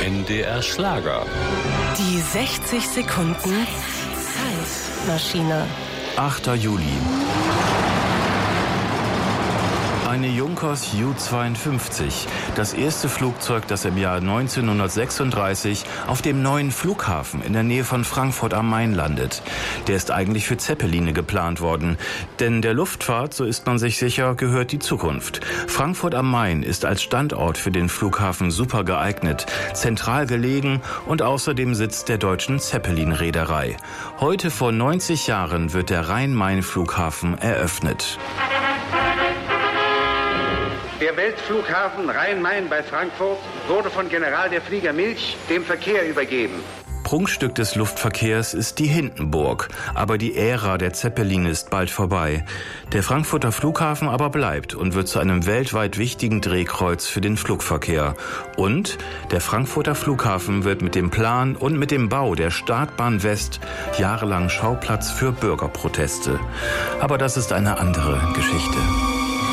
NDR Schlager. Die 60 Sekunden Zeitmaschine. 8. Juli. Eine Junkers Ju-52, das erste Flugzeug, das im Jahr 1936 auf dem neuen Flughafen in der Nähe von Frankfurt am Main landet. Der ist eigentlich für Zeppeline geplant worden. Denn der Luftfahrt, so ist man sich sicher, gehört die Zukunft. Frankfurt am Main ist als Standort für den Flughafen super geeignet, zentral gelegen und außerdem Sitz der deutschen Zeppelin-Reederei. Heute vor 90 Jahren wird der Rhein-Main-Flughafen eröffnet. Der Weltflughafen Rhein-Main bei Frankfurt wurde von General der Flieger Milch dem Verkehr übergeben. Prunkstück des Luftverkehrs ist die Hindenburg, aber die Ära der Zeppeline ist bald vorbei. Der Frankfurter Flughafen aber bleibt und wird zu einem weltweit wichtigen Drehkreuz für den Flugverkehr. Und der Frankfurter Flughafen wird mit dem Plan und mit dem Bau der Startbahn West jahrelang Schauplatz für Bürgerproteste. Aber das ist eine andere Geschichte.